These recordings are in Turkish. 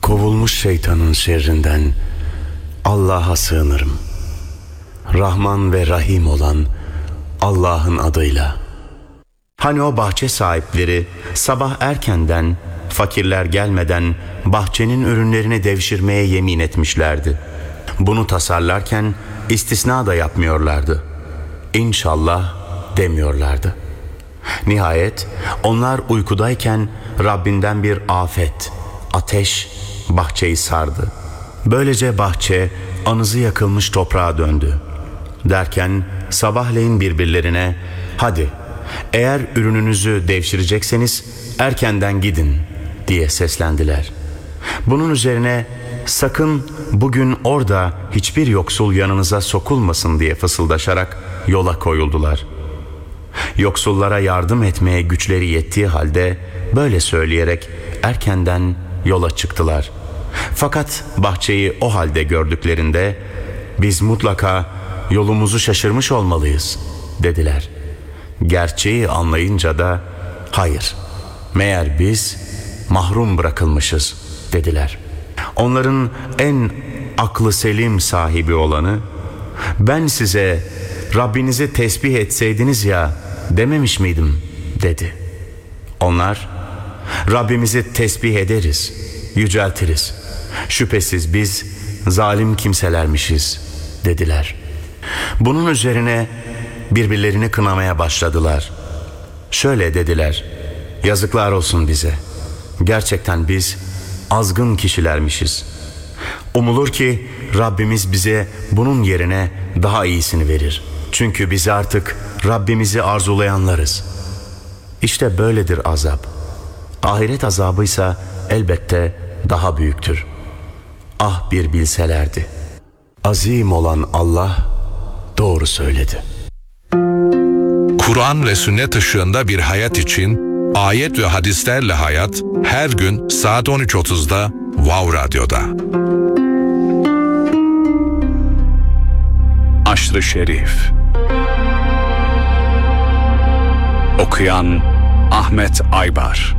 Kovulmuş şeytanın şerrinden Allah'a sığınırım. Rahman ve Rahim olan Allah'ın adıyla. Hani o bahçe sahipleri sabah erkenden, fakirler gelmeden bahçenin ürünlerini devşirmeye yemin etmişlerdi. Bunu tasarlarken istisna da yapmıyorlardı. İnşallah demiyorlardı. Nihayet onlar uykudayken Rabbinden bir afet, ateş bahçeyi sardı. Böylece bahçe anızı yakılmış toprağa döndü. Derken sabahleyin birbirlerine, hadi eğer ürününüzü devşirecekseniz erkenden gidin diye seslendiler. Bunun üzerine sakın bugün orada hiçbir yoksul yanınıza sokulmasın diye fısıldaşarak yola koyuldular. Yoksullara yardım etmeye güçleri yettiği halde böyle söyleyerek erkenden yola çıktılar. Fakat bahçeyi o halde gördüklerinde biz mutlaka yolumuzu şaşırmış olmalıyız dediler. Gerçeği anlayınca da hayır, meğer biz mahrum bırakılmışız dediler. Onların en aklı selim sahibi olanı, ben size Rabbinizi tesbih etseydiniz ya dememiş miydim dedi. Onlar, Rabbimizi tesbih ederiz, yüceltiriz. Şüphesiz biz zalim kimselermişiz dediler. Bunun üzerine birbirlerini kınamaya başladılar. Şöyle dediler, yazıklar olsun bize. Gerçekten biz azgın kişilermişiz. Umulur ki Rabbimiz bize bunun yerine daha iyisini verir. Çünkü biz artık Rabbimizi arzulayanlarız. İşte böyledir azap. Ahiret azabıysa elbette daha büyüktür. Ah bir bilselerdi. Azim olan Allah doğru söyledi. Kur'an ve sünnet ışığında bir hayat için ayet ve hadislerle hayat her gün saat 13.30'da Wow Radyo'da. Aşr-ı Şerif. Okuyan Ahmet Aybar.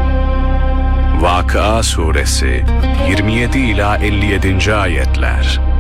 Vakıa Suresi 27 ila 57. ayetler.